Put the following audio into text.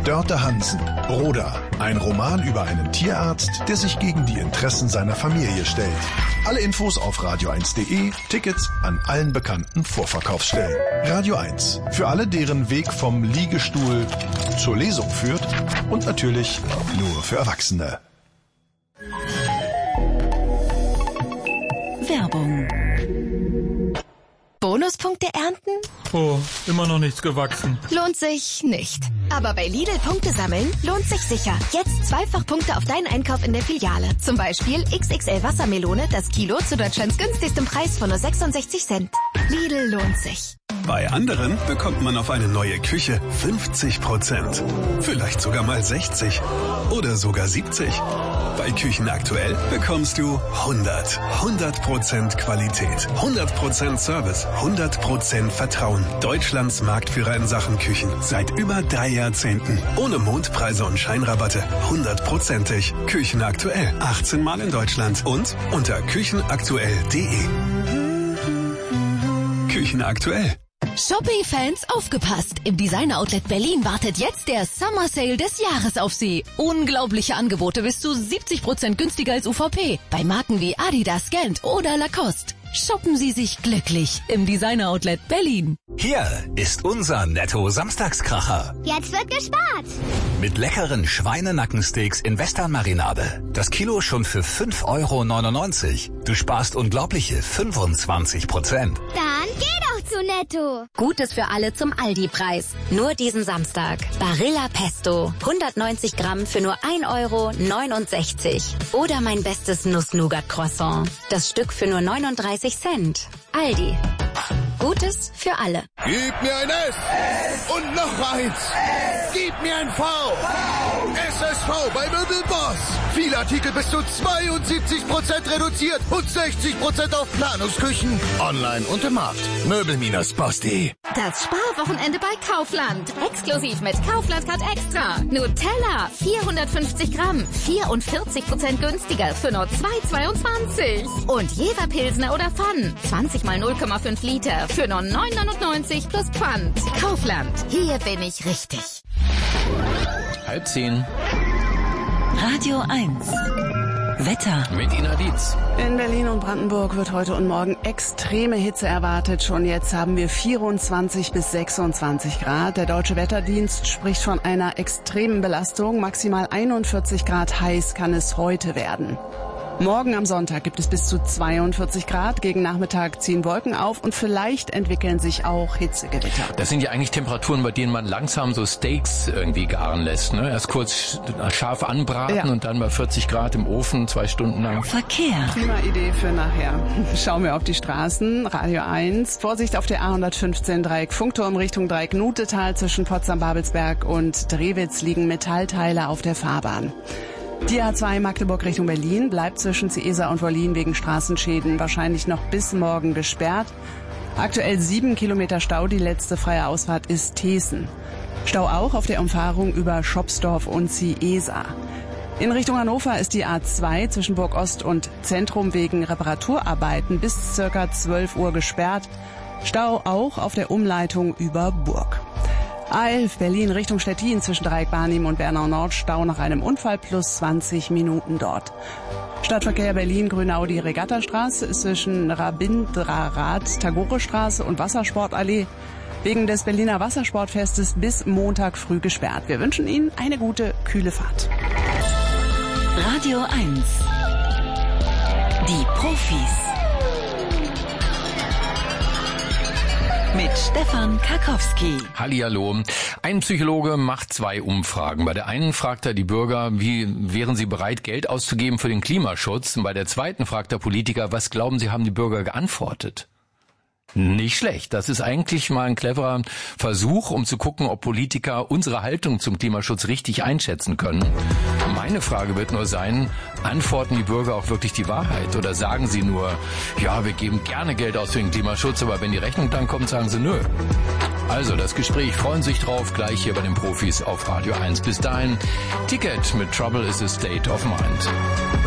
Dörte Hansen, Broder. Ein Roman über einen Tierarzt, der sich gegen die Interessen seiner Familie stellt. Alle Infos auf radio1.de, Tickets an allen bekannten Vorverkaufsstellen. Radio 1. Für alle, deren Weg vom Liegestuhl zur Lesung führt und natürlich nur für Erwachsene. Werbung. Bonuspunkte ernten? Oh, immer noch nichts gewachsen. Lohnt sich nicht. Aber bei Lidl Punkte sammeln lohnt sich sicher. Jetzt zweifach Punkte auf deinen Einkauf in der Filiale. Zum Beispiel XXL Wassermelone, das Kilo zu Deutschlands günstigstem Preis von nur 66 Cent. Lidl lohnt sich. Bei anderen bekommt man auf eine neue Küche 50%. Vielleicht sogar mal 60 oder sogar 70. Bei Küchen aktuell bekommst du 100% Qualität, 100% Service, 100% Vertrauen. Deutschlands Marktführer in Sachen Küchen seit über 3 Jahrzehnten. Ohne Mondpreise und Scheinrabatte. 100%ig. Küchen aktuell. 18 Mal in Deutschland und unter küchenaktuell.de. Küchen aktuell. Shopping-Fans, aufgepasst! Im Designer-Outlet Berlin wartet jetzt der Summer Sale des Jahres auf Sie. Unglaubliche Angebote bis zu 70% günstiger als UVP. Bei Marken wie Adidas, Gant oder Lacoste. Shoppen Sie sich glücklich im Designer-Outlet Berlin. Hier ist unser Netto-Samstagskracher. Jetzt wird gespart. Mit leckeren Schweinenackensteaks in Western-Marinade. Das Kilo schon für 5,99 €. Du sparst unglaubliche 25%. Dann geh doch zu Netto. Gutes für alle zum Aldi-Preis. Nur diesen Samstag. Barilla Pesto. 190 Gramm für nur 1,69 €. Oder mein bestes Nuss-Nougat-Croissant. Das Stück für nur 39 Cent. Aldi. Gutes für alle. Gib mir ein S und noch eins. Gib mir ein V. SSV bei Möbelboss. Viele Artikel bis zu 72% reduziert und 60% auf Planungsküchen. Online und im Markt. Möbel-Boss.de. Das Sparwochenende bei Kaufland. Exklusiv mit Kaufland Card Extra. Nutella 450 Gramm. 44% günstiger für nur 2,22 €. Und Jever Pilsner oder Pfann. 20 mal 0,5 Liter für nur 9,99 € plus Pfand. Kaufland. Hier bin ich richtig. 9:30. Radio 1. Wetter. Mit Ina Dietz. In Berlin und Brandenburg wird heute und morgen extreme Hitze erwartet. Schon jetzt haben wir 24 bis 26 Grad. Der Deutsche Wetterdienst spricht von einer extremen Belastung. Maximal 41 Grad heiß kann es heute werden. Morgen am Sonntag gibt es bis zu 42 Grad. Gegen Nachmittag ziehen Wolken auf und vielleicht entwickeln sich auch Hitzegewitter. Das sind ja eigentlich Temperaturen, bei denen man langsam so Steaks irgendwie garen lässt. Ne? Erst kurz scharf anbraten und dann bei 40 Grad im Ofen 2 Stunden lang. Verkehr. Klimaidee für nachher. Schauen wir auf die Straßen. Radio 1. Vorsicht auf der A115 Dreieck Funkturm Richtung Dreieck Nutetal zwischen Potsdam-Babelsberg und Drewitz liegen Metallteile auf der Fahrbahn. Die A2 Magdeburg Richtung Berlin bleibt zwischen Ciesa und Wollin wegen Straßenschäden wahrscheinlich noch bis morgen gesperrt. Aktuell 7 Kilometer Stau, die letzte freie Ausfahrt ist Thesen. Stau auch auf der Umfahrung über Schopsdorf und Ciesa. In Richtung Hannover ist die A2 zwischen Burg Ost und Zentrum wegen Reparaturarbeiten bis ca. 12 Uhr gesperrt. Stau auch auf der Umleitung über Burg. A11 Berlin Richtung Stettin zwischen Dreieck Barnim und Bernau Nord, Stau nach einem Unfall plus 20 Minuten dort. Stadtverkehr Berlin Grünau die Regattastraße zwischen Rabindranath, Tagore-Straße und Wassersportallee wegen des Berliner Wassersportfestes bis Montag früh gesperrt. Wir wünschen Ihnen eine gute, kühle Fahrt. Radio 1. Die Profis. Mit Stefan Karkowski. Hallihallo. Ein Psychologe macht 2 Umfragen. Bei der einen fragt er die Bürger, wie wären sie bereit, Geld auszugeben für den Klimaschutz? Und bei der zweiten fragt der Politiker, was glauben Sie, haben die Bürger geantwortet? Nicht schlecht. Das ist eigentlich mal ein cleverer Versuch, um zu gucken, ob Politiker unsere Haltung zum Klimaschutz richtig einschätzen können. Meine Frage wird nur sein, antworten die Bürger auch wirklich die Wahrheit? Oder sagen sie nur, ja, wir geben gerne Geld aus für den Klimaschutz, aber wenn die Rechnung dann kommt, sagen sie nö. Also, das Gespräch, freuen Sie sich drauf, gleich hier bei den Profis auf Radio 1. Bis dahin, Ticket mit Trouble is a State of Mind.